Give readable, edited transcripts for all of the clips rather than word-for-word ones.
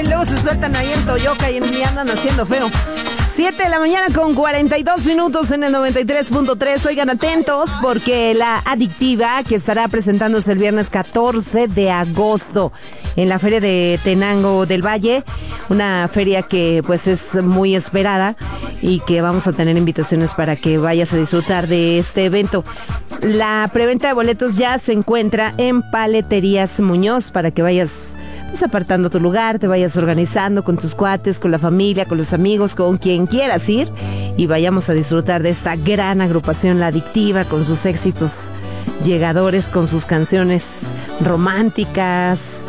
luego se sueltan ahí en Toyoca y andan haciendo feo. 7 de la mañana con 42 minutos en el 93.3. Oigan, atentos porque La Adictiva, que estará presentándose el viernes 14 de agosto en la Feria de Tenango del Valle, una feria que pues es muy esperada y que vamos a tener invitaciones para que vayas a disfrutar de este evento. La preventa de boletos ya se encuentra en Paleterías Muñoz para que vayas pues apartando tu lugar, te vayas organizando con tus cuates, con la familia, con los amigos, con quien quieras ir y vayamos a disfrutar de esta gran agrupación La Adictiva con sus éxitos llegadores, con sus canciones románticas,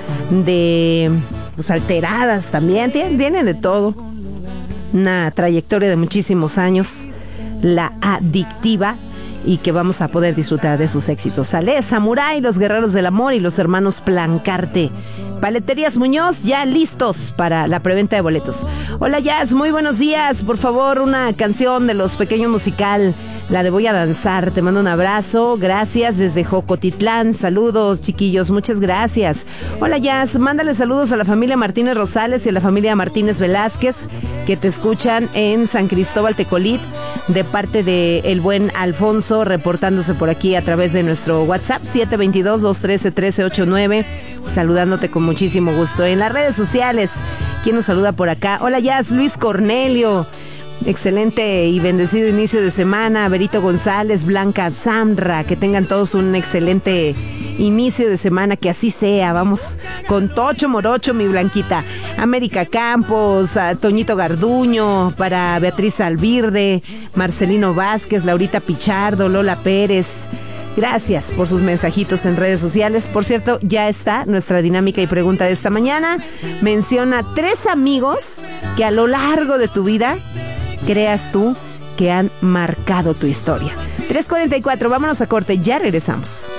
de pues alteradas también, tienen de todo. Una trayectoria de muchísimos años, La Adictiva, y que vamos a poder disfrutar de sus éxitos. Sale Samurai, Los Guerreros del Amor y los hermanos Plancarte. Paleterías Muñoz ya listos para la preventa de boletos. Hola Jazz, muy buenos días. Por favor, una canción de Los Pequeños Musical, la de Voy a Danzar. Te mando un abrazo, gracias desde Jocotitlán. Saludos chiquillos, muchas gracias. Hola Jazz, mándale saludos a la familia Martínez Rosales y a la familia Martínez Velázquez que te escuchan en San Cristóbal Tecolit, de parte de el buen Alfonso, reportándose por aquí a través de nuestro WhatsApp 722-213-1389, saludándote con muchísimo gusto. En las redes sociales, ¿quién nos saluda por acá? Hola Jazz, Luis Cornelio, excelente y bendecido inicio de semana. Berito González, Blanca Samra, que tengan todos un excelente inicio de semana, que así sea. Vamos con Tocho Morocho, mi Blanquita. América Campos, Toñito Garduño, para Beatriz Alvirde, Marcelino Vázquez, Laurita Pichardo, Lola Pérez. Gracias por sus mensajitos en redes sociales. Por cierto, ya está nuestra dinámica y pregunta de esta mañana. Menciona 3 amigos que a lo largo de tu vida creas tú que han marcado tu historia. 3:44, vámonos a corte, ya regresamos.